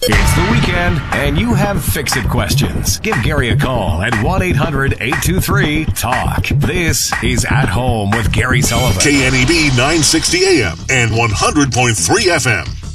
It's the weekend, and you have fix-it questions. Give Gary a call at 1-800-823-TALK. This is At Home with Gary Sullivan. KNEB 960 AM and 100.3 FM.